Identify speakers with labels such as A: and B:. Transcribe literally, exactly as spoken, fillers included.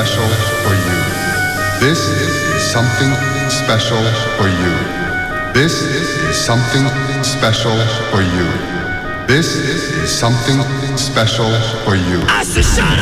A: special for you. This is something special for you. This is something special for you. This is something special for you.
B: I should shut